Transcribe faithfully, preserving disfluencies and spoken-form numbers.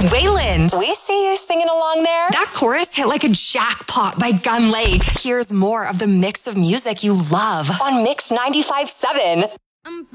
Wayland, we see you singing along there. That chorus hit like a jackpot by Gun Lake. Here's more of the mix of music you love on Mix ninety-five point seven.